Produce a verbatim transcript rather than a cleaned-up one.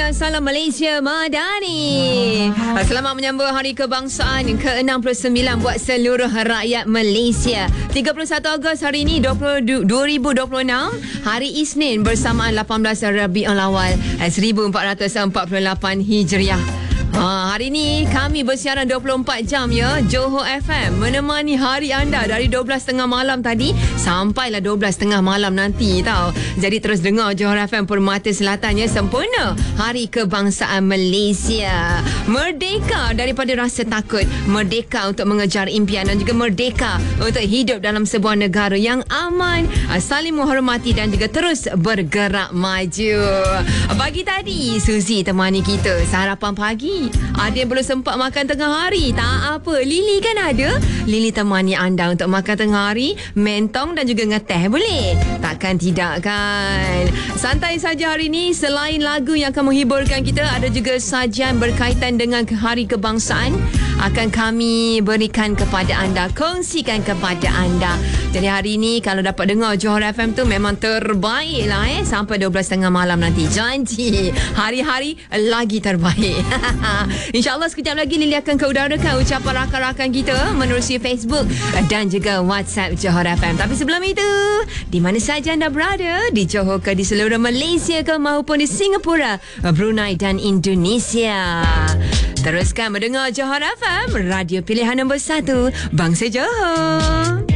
dan salam Malaysia Madani. Selamat menyambut Hari Kebangsaan ke enam puluh sembilan buat seluruh rakyat Malaysia. tiga puluh satu Ogos hari ini dua ribu dua puluh enam, hari Isnin bersamaan lapan belas Rabiul Awal seribu empat ratus empat puluh lapan Hijriah. Ha, hari ni kami bersiaran dua puluh empat jam ya, Johor F M menemani hari anda dari dua belas tiga puluh malam tadi sampailah dua belas tiga puluh malam nanti tau. Jadi terus dengar Johor F M Permata Selatan ya, sempurna Hari Kebangsaan Malaysia. Merdeka daripada rasa takut, merdeka untuk mengejar impian dan juga merdeka untuk hidup dalam sebuah negara yang aman, saling menghormati dan juga terus bergerak maju. Pagi tadi Suzy temani kita sarapan pagi. Ada yang belum sempat makan tengah hari, tak apa, Lily kan ada. Lily temani anda untuk makan tengah hari, mentong dan juga ngeteh boleh? Takkan tidak kan? Santai saja hari ini. Selain lagu yang akan menghiburkan kita, ada juga sajian berkaitan dengan Hari Kebangsaan akan kami berikan kepada anda, kongsikan kepada anda. Jadi hari ini kalau dapat dengar Johor F M tu memang terbaik lah eh, sampai dua belas tiga puluh malam nanti. Janji hari-hari lagi terbaik. InsyaAllah sekejap lagi Lily akan keudarakan ucapan rakan-rakan kita menerusi Facebook dan juga WhatsApp Johor F M. Tapi sebelum itu, di mana saja anda berada, di Johor ke, di seluruh Malaysia ke, maupun di Singapura, Brunei dan Indonesia, teruskan mendengar Johor F M, radio pilihan nombor satu bangsa Johor.